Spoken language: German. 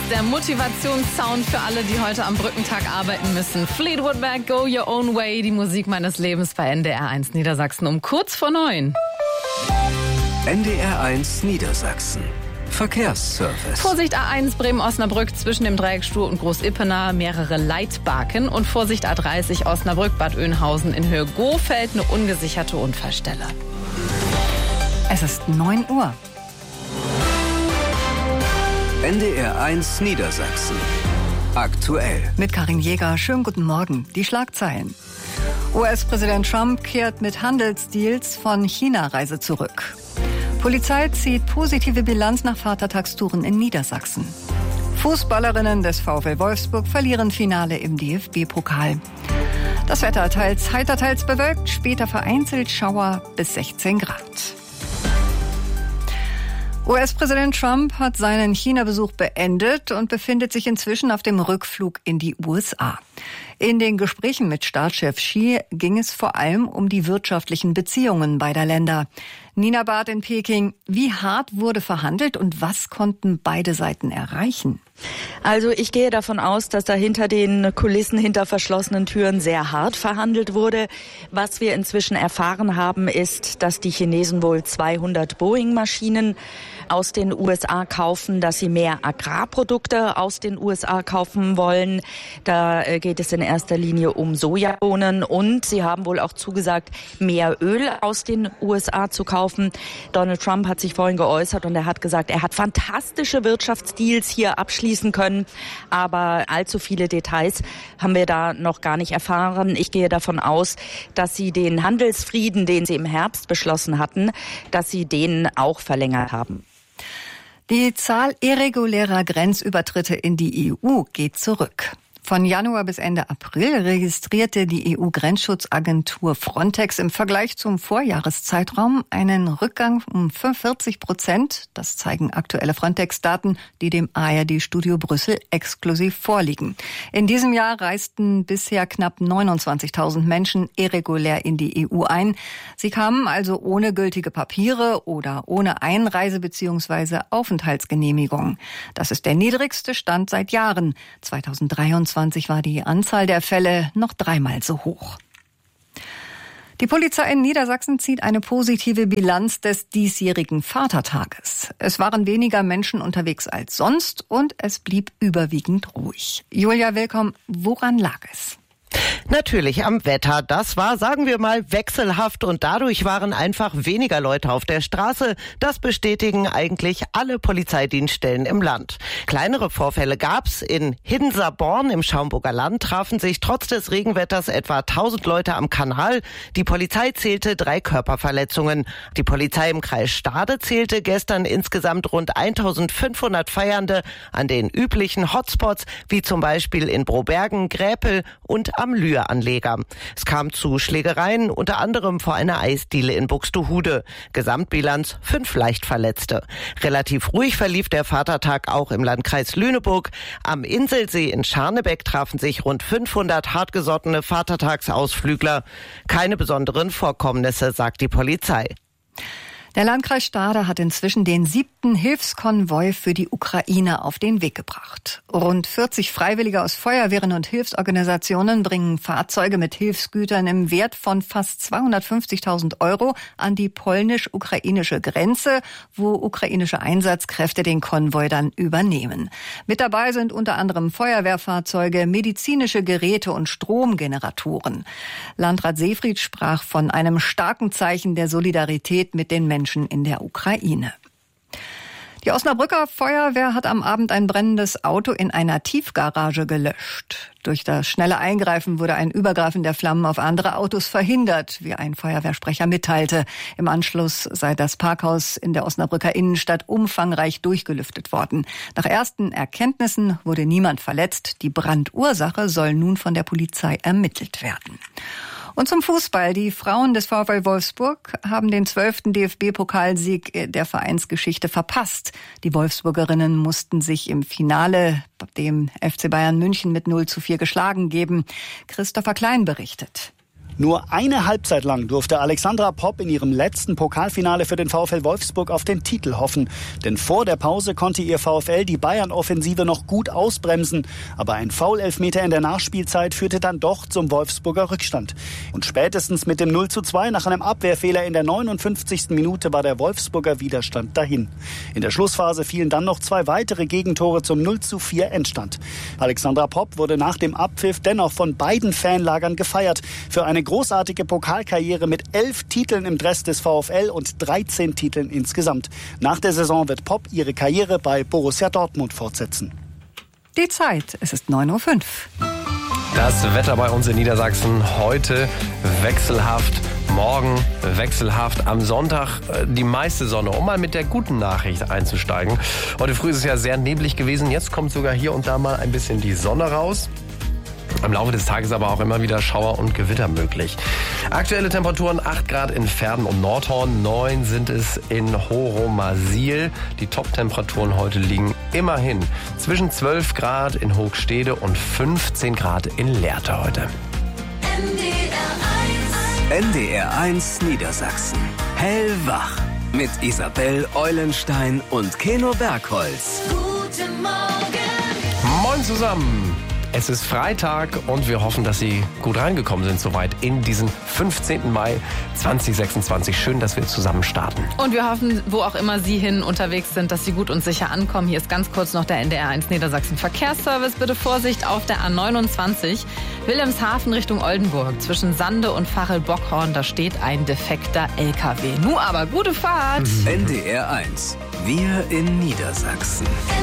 der Motivationssound für alle, die heute am Brückentag arbeiten müssen. Fleetwood Mac, Go Your Own Way, die Musik meines Lebens bei NDR 1 Niedersachsen um kurz vor 9. NDR 1 Niedersachsen. Verkehrsservice. Vorsicht A1 Bremen-Osnabrück zwischen dem Dreiecksstuhl und Groß-Ippener mehrere Leitbarken und Vorsicht A30 Osnabrück-Bad Oeynhausen in Höhe Gohfeld eine ungesicherte Unfallstelle. Es ist 9 Uhr. NDR 1 Niedersachsen. Aktuell. Mit Karin Jäger. Schönen guten Morgen. Die Schlagzeilen. US-Präsident Trump kehrt mit Handelsdeals von China-Reise zurück. Polizei zieht positive Bilanz nach Vatertagstouren in Niedersachsen. Fußballerinnen des VfL Wolfsburg verlieren Finale im DFB-Pokal. Das Wetter teils heiter, teils bewölkt, später vereinzelt Schauer bis 16 Grad. US-Präsident Trump hat seinen China-Besuch beendet und befindet sich inzwischen auf dem Rückflug in die USA. In den Gesprächen mit Staatschef Xi ging es vor allem um die wirtschaftlichen Beziehungen beider Länder. Nina Barth in Peking, wie hart wurde verhandelt und was konnten beide Seiten erreichen? Also ich gehe davon aus, dass da hinter den Kulissen, hinter verschlossenen Türen sehr hart verhandelt wurde. Was wir inzwischen erfahren haben, ist, dass die Chinesen wohl 200 Boeing-Maschinen aus den USA kaufen, dass sie mehr Agrarprodukte aus den USA kaufen wollen. Da geht es in erster Linie um Sojabohnen und sie haben wohl auch zugesagt, mehr Öl aus den USA zu kaufen. Donald Trump hat sich vorhin geäußert und er hat gesagt, er hat fantastische Wirtschaftsdeals hier abschließen können, aber allzu viele Details haben wir da noch gar nicht erfahren. Ich gehe davon aus, dass sie den Handelsfrieden, den sie im Herbst beschlossen hatten, dass sie den auch verlängert haben. Die Zahl irregulärer Grenzübertritte in die EU geht zurück. Von Januar bis Ende April registrierte die EU-Grenzschutzagentur Frontex im Vergleich zum Vorjahreszeitraum einen Rückgang um 45%. Das zeigen aktuelle Frontex-Daten, die dem ARD-Studio Brüssel exklusiv vorliegen. In diesem Jahr reisten bisher knapp 29.000 Menschen irregulär in die EU ein. Sie kamen also ohne gültige Papiere oder ohne Einreise- bzw. Aufenthaltsgenehmigung. Das ist der niedrigste Stand seit Jahren. 2023 war die Anzahl der Fälle noch 3-mal so hoch. Die Polizei in Niedersachsen zieht eine positive Bilanz des diesjährigen Vatertages. Es waren weniger Menschen unterwegs als sonst und es blieb überwiegend ruhig. Julia Willkomm, woran lag es? Natürlich am Wetter. Das war, sagen wir mal, wechselhaft und dadurch waren einfach weniger Leute auf der Straße. Das bestätigen eigentlich alle Polizeidienststellen im Land. Kleinere Vorfälle gab's. In Hiddenser-Born im Schaumburger Land trafen sich trotz des Regenwetters etwa 1000 Leute am Kanal. Die Polizei zählte 3 Körperverletzungen. Die Polizei im Kreis Stade zählte gestern insgesamt rund 1500 Feiernde an den üblichen Hotspots, wie zum Beispiel in Brobergen, Gräpel und am Lühe-Anleger. Es kam zu Schlägereien, unter anderem vor einer Eisdiele in Buxtehude. Gesamtbilanz 5 Leichtverletzte. Relativ ruhig verlief der Vatertag auch im Landkreis Lüneburg. Am Inselsee in Scharnebeck trafen sich rund 500 hartgesottene Vatertagsausflügler. Keine besonderen Vorkommnisse, sagt die Polizei. Der Landkreis Stade hat inzwischen den 7. Hilfskonvoi für die Ukraine auf den Weg gebracht. Rund 40 Freiwillige aus Feuerwehren und Hilfsorganisationen bringen Fahrzeuge mit Hilfsgütern im Wert von fast 250.000 € an die polnisch-ukrainische Grenze, wo ukrainische Einsatzkräfte den Konvoi dann übernehmen. Mit dabei sind unter anderem Feuerwehrfahrzeuge, medizinische Geräte und Stromgeneratoren. Landrat Seefried sprach von einem starken Zeichen der Solidarität mit den Menschen in der Ukraine. Die Osnabrücker Feuerwehr hat am Abend ein brennendes Auto in einer Tiefgarage gelöscht. Durch das schnelle Eingreifen wurde ein Übergreifen der Flammen auf andere Autos verhindert, wie ein Feuerwehrsprecher mitteilte. Im Anschluss sei das Parkhaus in der Osnabrücker Innenstadt umfangreich durchgelüftet worden. Nach ersten Erkenntnissen wurde niemand verletzt. Die Brandursache soll nun von der Polizei ermittelt werden. Und zum Fußball. Die Frauen des VfL Wolfsburg haben den 12. DFB-Pokalsieg der Vereinsgeschichte verpasst. Die Wolfsburgerinnen mussten sich im Finale dem FC Bayern München mit 0:4 geschlagen geben. Christopher Klein berichtet. Nur eine Halbzeit lang durfte Alexandra Popp in ihrem letzten Pokalfinale für den VfL Wolfsburg auf den Titel hoffen. Denn vor der Pause konnte ihr VfL die Bayern-Offensive noch gut ausbremsen. Aber ein Foul-Elfmeter in der Nachspielzeit führte dann doch zum Wolfsburger Rückstand. Und spätestens mit dem 0:2 nach einem Abwehrfehler in der 59. Minute war der Wolfsburger Widerstand dahin. In der Schlussphase fielen dann noch 2 weitere Gegentore zum 0:4 Endstand. Alexandra Popp wurde nach dem Abpfiff dennoch von beiden Fanlagern gefeiert. Für eine großartige Pokalkarriere mit 11 Titeln im Dress des VfL und 13 Titeln insgesamt. Nach der Saison wird Popp ihre Karriere bei Borussia Dortmund fortsetzen. Die Zeit, es ist 9:05 Uhr. Das Wetter bei uns in Niedersachsen heute wechselhaft, morgen wechselhaft, am Sonntag die meiste Sonne, um mal mit der guten Nachricht einzusteigen. Heute früh ist es ja sehr neblig gewesen, jetzt kommt sogar hier und da mal ein bisschen die Sonne raus. Im Laufe des Tages aber auch immer wieder Schauer und Gewitter möglich. Aktuelle Temperaturen 8 Grad in Verden und Nordhorn, 9 sind es in Horomasil. Die Top-Temperaturen heute liegen immerhin zwischen 12 Grad in Hochstede und 15 Grad in Lehrte heute. NDR 1 Niedersachsen. Hellwach. Mit Isabel Eulenstein und Keno Bergholz. Guten Morgen. Moin zusammen. Es ist Freitag und wir hoffen, dass Sie gut reingekommen sind soweit in diesen 15. Mai 2026. Schön, dass wir zusammen starten. Und wir hoffen, wo auch immer Sie hin unterwegs sind, dass Sie gut und sicher ankommen. Hier ist ganz kurz noch der NDR 1 Niedersachsen Verkehrsservice. Bitte Vorsicht auf der A29 Wilhelmshaven Richtung Oldenburg. Zwischen Sande und Fachelbockhorn, da steht ein defekter LKW. Nu aber, gute Fahrt! NDR 1. Wir in Niedersachsen.